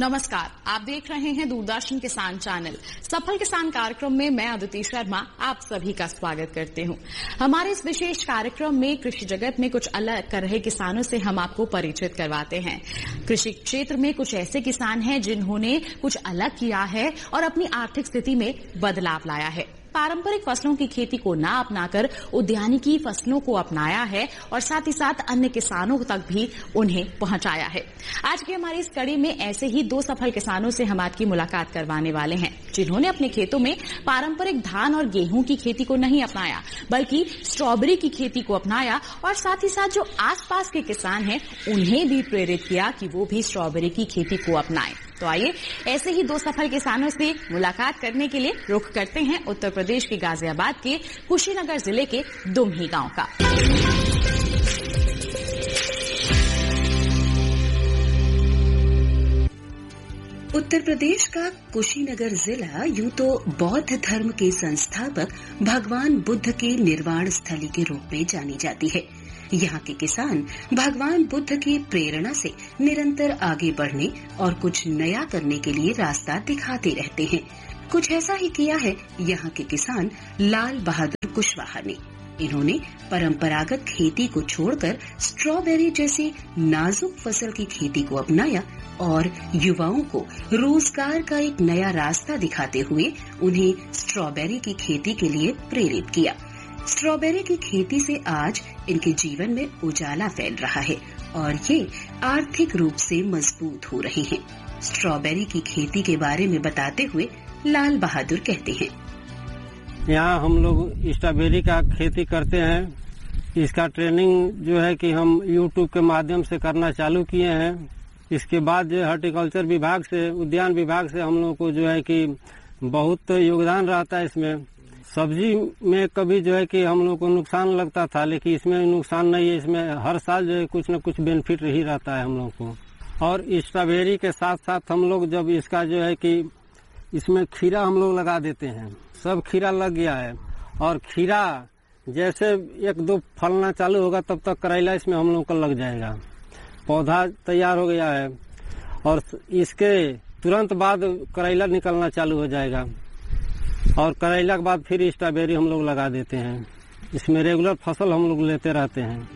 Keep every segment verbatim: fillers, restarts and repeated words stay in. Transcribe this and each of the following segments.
नमस्कार, आप देख रहे हैं दूरदर्शन किसान चैनल। सफल किसान कार्यक्रम में मैं अदिति शर्मा आप सभी का स्वागत करती हूं। हमारे इस विशेष कार्यक्रम में कृषि जगत में कुछ अलग कर रहे किसानों से हम आपको परिचित करवाते हैं। कृषि क्षेत्र में कुछ ऐसे किसान हैं जिन्होंने कुछ अलग किया है और अपनी आर्थिक स्थिति में बदलाव लाया है। पारंपरिक फसलों की खेती को ना अपनाकर उद्यानिकी फसलों को अपनाया है और साथ ही साथ अन्य किसानों तक भी उन्हें पहुंचाया है। आज की हमारी इस कड़ी में ऐसे ही दो सफल किसानों से हम आपकी मुलाकात करवाने वाले हैं, जिन्होंने अपने खेतों में पारंपरिक धान और गेहूं की खेती को नहीं अपनाया, बल्कि स्ट्रॉबेरी की खेती को अपनाया और साथ ही साथ जो आसपास के किसान हैं उन्हें भी प्रेरित किया कि वो भी स्ट्रॉबेरी की खेती को अपनाएं। तो आइए ऐसे ही दो सफल किसानों से मुलाकात करने के लिए रुख करते हैं उत्तर प्रदेश के गाजियाबाद के कुशीनगर जिले के दुमही गांव का। उत्तर प्रदेश का कुशीनगर जिला यूं तो बौद्ध धर्म के संस्थापक भगवान बुद्ध के निर्वाण स्थली के रूप में जानी जाती है। यहाँ के किसान भगवान बुद्ध की प्रेरणा से निरंतर आगे बढ़ने और कुछ नया करने के लिए रास्ता दिखाते रहते हैं। कुछ ऐसा ही किया है यहाँ के किसान लाल बहादुर कुशवाहा ने। इन्होंने परंपरागत खेती को छोड़कर स्ट्रॉबेरी जैसी नाजुक फसल की खेती को अपनाया और युवाओं को रोजगार का एक नया रास्ता दिखाते हुए उन्हें स्ट्रॉबेरी की खेती के लिए प्रेरित किया। स्ट्रॉबेरी की खेती से आज इनके जीवन में उजाला फैल रहा है और ये आर्थिक रूप से मजबूत हो रहे हैं। स्ट्रॉबेरी की खेती के बारे में बताते हुए लाल बहादुर कहते हैं, यहाँ हम लोग स्ट्रॉबेरी का खेती करते हैं। इसका ट्रेनिंग जो है कि हम यूट्यूब के माध्यम से करना चालू किए हैं। इसके बाद जो हॉर्टिकल्चर विभाग से, उद्यान विभाग से हम लोग को जो है कि बहुत योगदान रहता है। इसमें सब्जी में कभी जो है कि हम लोग को नुकसान लगता था, लेकिन इसमें नुकसान नहीं है। इसमें हर साल जो है कुछ न कुछ बेनिफिट ही रहता है हम लोग को। और स्ट्रॉबेरी के साथ साथ हम लोग जब इसका जो है कि इसमें खीरा हम लोग लगा देते हैं। सब खीरा लग गया है और खीरा जैसे एक दो फलना चालू होगा तब तक करेला इसमें हम लोग का लग जाएगा। पौधा तैयार हो गया है और इसके तुरंत बाद करेला निकलना चालू हो जाएगा और करेला के बाद फिर स्ट्रॉबेरी हम लोग लगा देते हैं। इसमें रेगुलर फसल हम लोग लेते रहते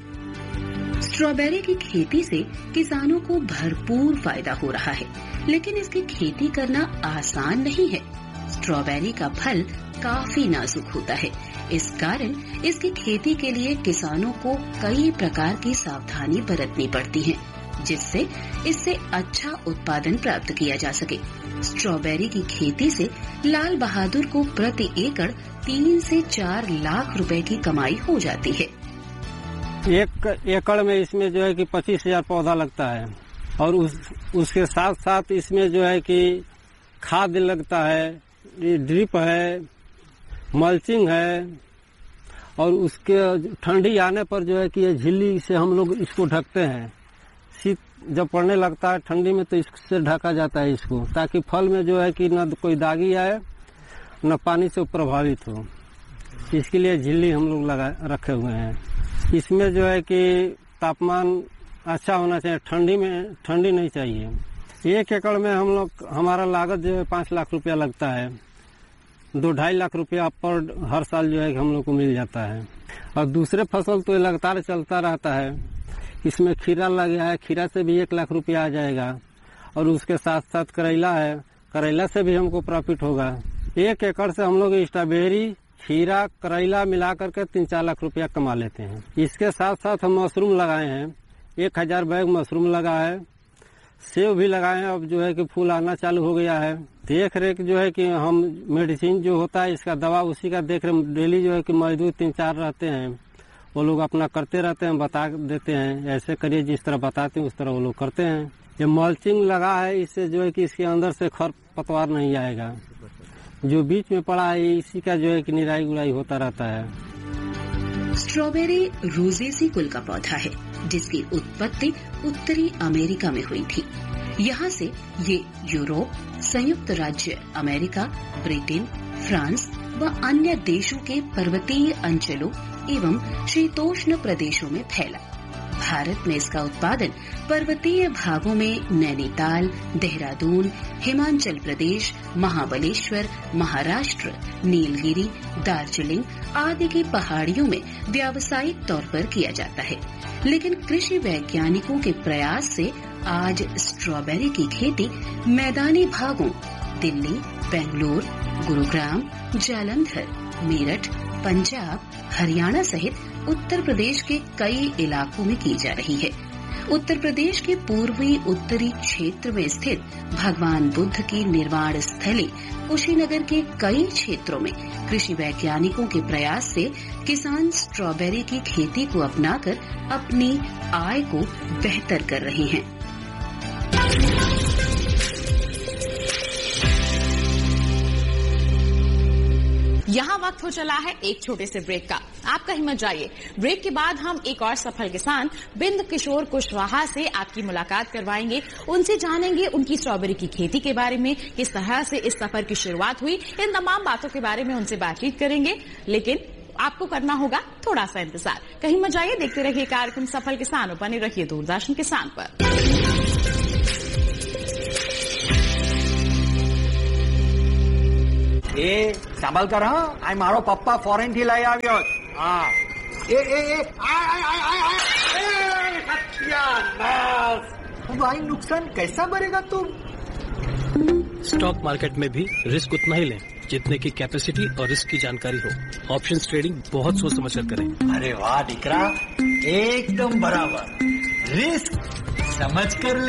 हैं। स्ट्रॉबेरी की खेती से किसानों को भरपूर फायदा हो रहा है, लेकिन इसकी खेती करना आसान नहीं है। स्ट्रॉबेरी का फल काफी नाजुक होता है। इस कारण इसकी खेती के लिए किसानों को कई प्रकार की सावधानी बरतनी पड़ती है, जिससे इससे अच्छा उत्पादन प्राप्त किया जा सके। स्ट्रॉबेरी की खेती से लाल बहादुर को प्रति एकड़ तीन से चार लाख रुपए की कमाई हो जाती है। एक एकड़ में इसमें जो है कि पच्चीस हजार पौधा लगता है और उस उसके साथ साथ इसमें जो है कि खाद लगता है, ड्रिप है, मल्चिंग है और उसके ठंडी आने पर जो है कि ये झिल्ली से हम लोग इसको ढकते हैं। शीत जब पड़ने लगता है ठंडी में तो इससे ढका जाता है इसको, ताकि फल में जो है कि न कोई दागी आए न पानी से प्रभावित हो। इसके लिए झिल्ली हम लोग लगा रखे हुए हैं। इसमें जो है कि तापमान अच्छा होना चाहिए, ठंडी में ठंडी नहीं चाहिए। एक एकड़ में हम लोग हमारा लागत जो है पाँच लाख रुपया लगता है। दो ढाई लाख रुपया पर हर साल जो है हम लोग को मिल जाता है। और दूसरे फसल तो लगातार चलता रहता है। इसमें खीरा लग गया है, खीरा से भी एक लाख रुपया आ जाएगा और उसके साथ साथ करेला है, करेला से भी हमको प्रॉफिट होगा। एक एकड़ से हम लोग स्ट्रॉबेरी, खीरा, करेला मिला करके तीन चार लाख रुपया कमा लेते हैं। इसके साथ साथ हम मशरूम लगाए हैं, एक हजार बैग मशरूम लगा है। सेब भी लगाए हैं, अब जो है कि फूल आना चालू हो गया है। देख रेख जो है कि हम मेडिसिन जो होता है इसका दवा उसी का देख रेख डेली जो है कि मजदूर तीन चार रहते हैं, वो लोग अपना करते रहते हैं, बता देते हैं ऐसे करिए, जिस तरह बताते हैं उस तरह वो लोग करते हैं। ये मल्चिंग लगा है, इससे जो है कि इसके अंदर से खर पतवार नहीं आएगा। जो बीच में पड़ा है इसी का जो है कि निराई गुड़ाई होता रहता है। स्ट्रॉबेरी रोजेसी कुल का पौधा है, जिसकी उत्पत्ति उत्तरी अमेरिका में हुई थी। यहाँ से ये यूरोप, संयुक्त राज्य अमेरिका, ब्रिटेन, फ्रांस व अन्य देशों के पर्वतीय अंचलों एवं शीतोष्ण प्रदेशों में फैला। भारत में इसका उत्पादन पर्वतीय भागों में नैनीताल, देहरादून, हिमाचल प्रदेश, महाबलेश्वर, महाराष्ट्र, नीलगिरी, दार्जिलिंग आदि की पहाड़ियों में व्यावसायिक तौर पर किया जाता है। लेकिन कृषि वैज्ञानिकों के प्रयास से आज स्ट्रॉबेरी की खेती मैदानी भागों दिल्ली, बेंगलुरु, गुरुग्राम, जालंधर, मेरठ, पंजाब, हरियाणा सहित उत्तर प्रदेश के कई इलाकों में की जा रही है। उत्तर प्रदेश के पूर्वी उत्तरी क्षेत्र में स्थित भगवान बुद्ध की निर्वाण स्थली कुशीनगर के कई क्षेत्रों में कृषि वैज्ञानिकों के प्रयास से किसान स्ट्रॉबेरी की खेती को अपनाकर अपनी आय को बेहतर कर रहे हैं। यहाँ वक्त हो चला है एक छोटे से ब्रेक का। आप कहीं मत जाइए। ब्रेक के बाद हम एक और सफल किसान बिंद किशोर कुशवाहा से आपकी मुलाकात करवाएंगे। उनसे जानेंगे उनकी स्ट्रॉबेरी की खेती के बारे में, किस तरह से इस सफर की शुरुआत हुई। इन तमाम बातों के बारे में उनसे बातचीत करेंगे, लेकिन आपको करना होगा थोड़ा सा इंतजार। कहीं मत जाइए, देखते रहिए कार्यक्रम सफल किसान और बने रहिए दूरदर्शन किसान पर। એ સાંભળકર હા આ મારો પપ્પા ફોરેન થી લઈ આવ્યો હા એ એ એ આય આય આય આય આય એ સત્યાનાશ तो भाई नुकसान कैसा भरेगा तू? स्टॉक मार्केट में भी रिस्क उतना ही लें जितने की कैपेसिटी और रिस्क की जानकारी हो। ऑप्शंस ट्रेडिंग बहुत सोच समझ कर करें। अरे वाह दीकरा, एकदम बराबर। रिस्क समझ कर